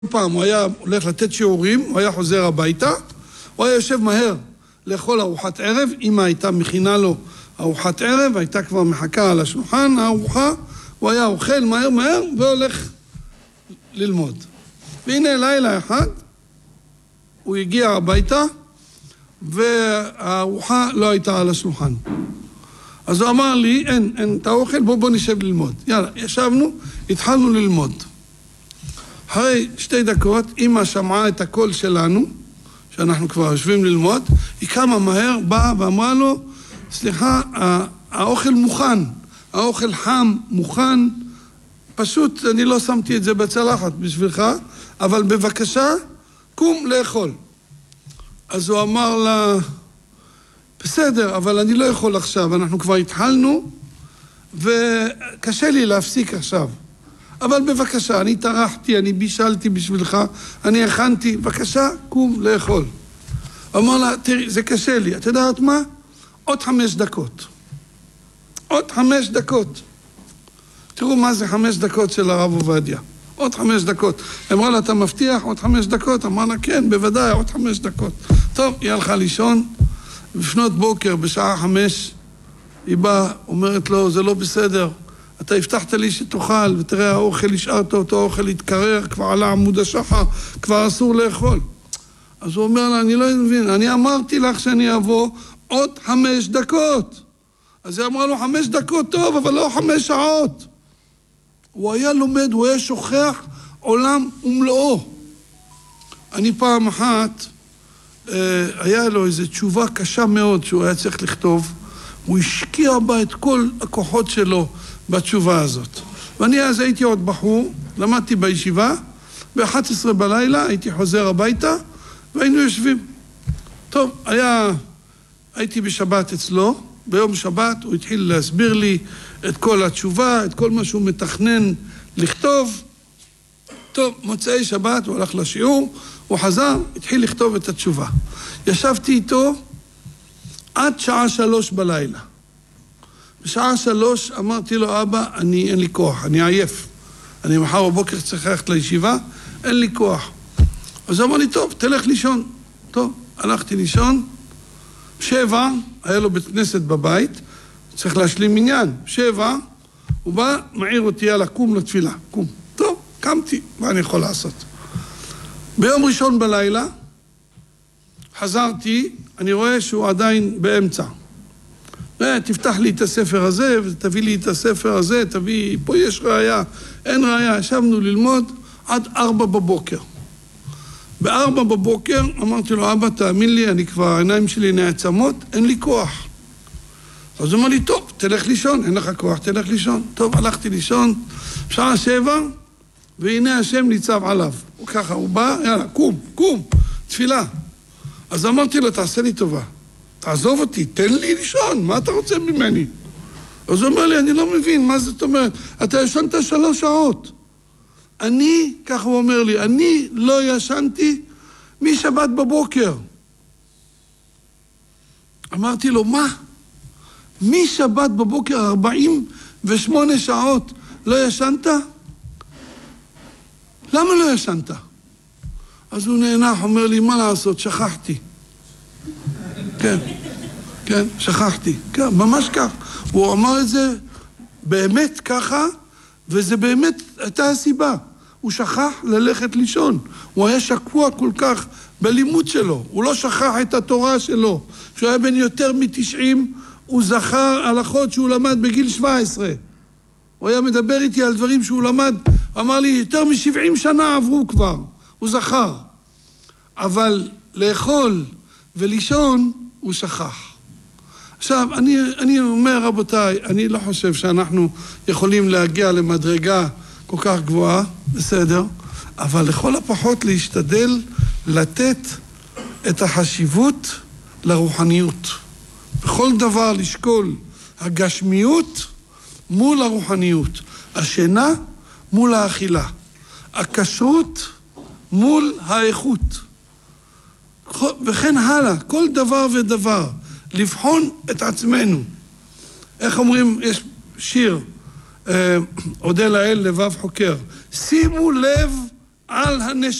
פעם הוא היה הולך לתת שיעורים, הוא היה חוזר הביתה, הוא היה יושב מהר לאכול ארוחת ערב, אמא הייתה מכינה לו ארוחת ערב, הייתה כבר מחכה על השולחן, הארוחה, הוא היה אוכל מהר מהר והולך ללמוד. והנה לילה אחד, הוא הגיע הביתה, והארוחה לא הייתה על השולחן. אז הוא אמר לי, אין את האוכל, בוא נשב ללמוד. יאללה, ישבנו, התחלנו ללמוד. אחרי 2 דקות, אמא שמעה את הקול שלנו, שאנחנו כבר יושבים ללמוד, היא קמה מהר, באה ואמרה לו, סליחה, האוכל מוכן, האוכל חם, מוכן, פשוט אני לא שמתי את זה בצלחת בשבילך, אבל בבקשה, קום לאכול. אז הוא אמר לה, בסדר, אבל אני לא יכול עכשיו, אנחנו כבר התחלנו, וקשה לי להפסיק עכשיו. אבל בבקשה, אני טרחתי, אני בישלתי בשבילך, אני הכנתי, בבקשה, קום לאכול. אמר לה, תראי, זה קשה לי, את יודעת מה? עוד 5 דקות. עוד 5 דקות. תראו מה זה 5 דקות של הרב עובדיה. עוד 5 דקות. אמרה לה, אתה מבטיח עוד 5 דקות? אמר לה, כן, בוודאי, עוד 5 דקות. טוב, היא הלכה לישון, לפנות בוקר, בשעה 5, היא באה, אומרת לו, זה לא בסדר. אתה הבטחת לי שתאכל, ותראה, האוכל השארת אותו, האוכל התקרר, כבר עלה עמוד השחר, כבר אסור לאכול. אז הוא אומר לה, אני לא מבין, אני אמרתי לך שאני אבוא עוד 5 דקות. אז היא אמרה לו, 5 דקות טוב, אבל לא 5 שעות. הוא היה לומד, הוא היה שוכח עולם ומלואו. אני פעם אחת, היה לו איזו תשובה קשה מאוד שהוא היה צריך לכתוב, הוא השקיע בה את כל הכוחות שלו בתשובה הזאת. ואני אז הייתי עוד בחור, למדתי בישיבה, ב-11 בלילה הייתי חוזר הביתה, והיינו יושבים. טוב, הייתי בשבת אצלו, ביום שבת הוא התחיל להסביר לי את כל התשובה, את כל מה שהוא מתכנן לכתוב. טוב, מוצאי שבת הוא הלך לשיעור, הוא חזר, התחיל לכתוב את התשובה. ישבתי איתו עד שעה 3 בלילה. בשעה 3 אמרתי לו, אבא, אין לי כוח, אני עייף. אני מחר בבוקר צריך ללכת לישיבה, אין לי כוח. אז הוא אמר לי, טוב, תלך לישון. טוב, הלכתי לישון. 7, היה לו בית כנסת בבית, צריך להשלים עניין. 7, הוא בא, מעיר אותי, יאללה, קום לתפילה, קום. טוב, קמתי, מה אני יכול לעשות? ביום ראשון בלילה, חזרתי, אני רואה שהוא עדיין באמצע. תפתח לי את הספר הזה, ותביא לי את הספר הזה, תביא, פה יש ראיה, אין ראיה. ישבנו ללמוד עד 4 בבוקר. ב4 בבוקר אמרתי לו, אבא, תאמין לי, אני כבר, העיניים שלי נעצמות, אין לי כוח. אז הוא אמר לי, טוב, תלך לישון, אין לך כוח, תלך לישון. טוב, הלכתי לישון, שעה 7, והנה השם ניצב עליו. הוא ככה, הוא בא, יאללה, קום, תפילה. אז אמרתי לו, תעשה לי טובה. תעזוב אותי, תן לי לישון, מה אתה רוצה ממני? אז הוא אומר לי, אני לא מבין, מה זאת אומרת? אתה ישנת 3 שעות. ככה הוא אומר לי, אני לא ישנתי משבת בבוקר. אמרתי לו, מה? משבת בבוקר 48 שעות לא ישנת? למה לא ישנת? אז הוא נהנח, אומר לי, מה לעשות? שכחתי. כן, שכחתי. כן, ממש כך. הוא אמר את זה באמת ככה, וזה באמת הייתה הסיבה. הוא שכח ללכת לישון. הוא היה שקוע כל כך בלימוד שלו. הוא לא שכח את התורה שלו. כשהוא היה בן יותר מ-90, הוא זכר הלכות שהוא למד בגיל 17. הוא היה מדבר איתי על דברים שהוא למד. אמר לי, יותר מ-70 שנה עברו כבר. הוא זכר. אבל לאכול ולישון, הוא שכח. עכשיו, אני אומר, רבותיי, אני לא חושב שאנחנו יכולים להגיע למדרגה כל כך גבוהה, בסדר, אבל לכל הפחות להשתדל לתת את החשיבות לרוחניות. בכל דבר לשקול הגשמיות מול הרוחניות, השינה מול האכילה, הכשרות מול האיכות, וכן הלאה, כל דבר ודבר, לבחון את עצמנו. איך אומרים, יש שיר, אודה לאל לבב חוקר, שימו לב על הנשק.